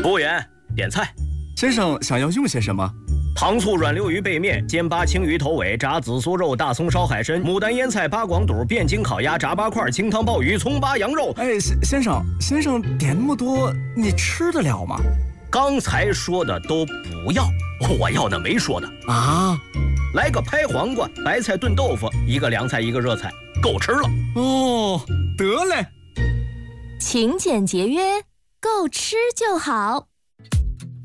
服务员，点菜。 先生想要用些什么？ 糖醋软溜鱼背面、煎八青鱼头尾、炸紫苏肉、大葱烧海参、牡丹腌菜、八广肚、便筋烤鸭、炸八块、清汤鲍鱼、葱八羊肉。 哎，先生点那么多，你吃得了吗？ 刚才说的都不要，我要的没说的啊。 来个拍黄瓜、白菜炖豆腐，一个凉菜一个热菜，够吃了。 哦，得嘞。 勤俭节约，够吃就好。